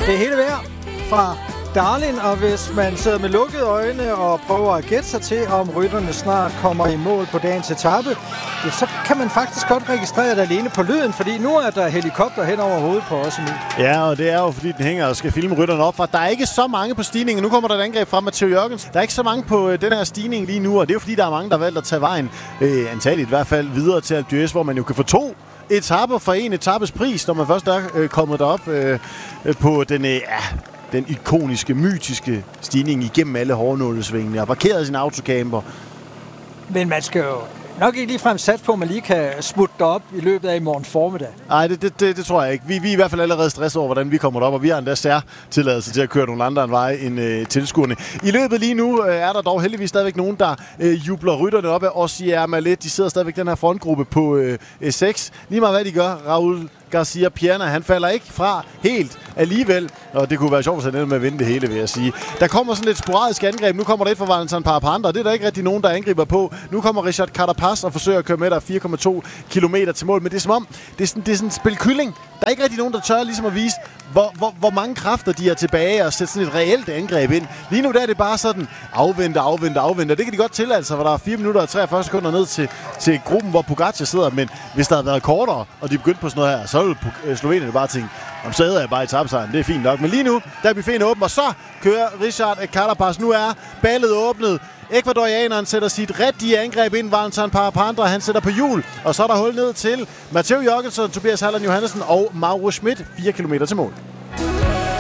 Det er hele værd fra Darlin, og hvis man sidder med lukkede øjne og prøver at gætte sig til, om rytterne snart kommer i mål på dagens etape, så kan man faktisk godt registrere det alene på lyden, fordi nu er der helikopter hen over hovedet på os. Ja, og det er jo fordi, den hænger og skal filme rytterne op fra. Der er ikke så mange på stigningen. Nu kommer der et angreb fra Matteo Jørgensen. Der er ikke så mange på den her stigning lige nu, og det er jo fordi, der er mange, der har valgt at tage vejen, antageligt i hvert fald, videre til Alpe d'Huez, hvor man jo kan få 2 etaper for en etapes pris, når man først er kommet derop på den ikoniske, mytiske stigning igennem alle hårnålesvingene og parkeret sin autocamper. Men man skal jo nok ikke ligefrem sat på, at man lige kan smutte derop i løbet af i morgen formiddag. Nej, det tror jeg ikke. Vi er i hvert fald allerede stresset over, hvordan vi kommer derop, og vi har endda særtilladelse til at køre nogle andre veje end tilskuerne. I løbet lige nu er der dog heldigvis stadigvæk nogen, der jubler rytterne op af Ossier Malet. De sidder stadigvæk i den her frontgruppe på 6. Lige meget hvad de gør, Raul Garcia Pierna, han falder ikke fra helt alligevel, og det kunne være sjovt, at han ender med at vinde det hele, vil jeg sige. Der kommer sådan et sporadisk angreb. Nu kommer der et fra Valentin Parapanda, og det er der ikke rigtig nogen, der angriber på. Nu kommer Richard Carapaz og forsøger at køre med der 4,2 kilometer til mål, men det er som om, det er sådan et spil kylling. Der er ikke rigtig nogen, der tør ligesom at vise, hvor mange kræfter de er tilbage og sætte sådan et reelt angreb ind. Lige nu der er det bare sådan, afvente. Det kan de godt tillade sig, for der er 4 minutter og 43 sekunder ned til gruppen, hvor Pogacar sidder. Men hvis der havde været kortere, og de begyndte på sådan noget her, så ville Slovenien bare tænke, så æder jeg bare i tabsejren, det er fint nok. Men lige nu, der er buffeten åben, og så kører Richard Carapaz. Nu er ballet åbnet. Ecuadorianeren sætter sit rigtige angreb ind, Valentin Parapanda, han sætter på hjul, og så er der hul ned til Matteo Jørgensen, Tobias Halland Johannessen og Mauro Schmidt, 4 kilometer til mål.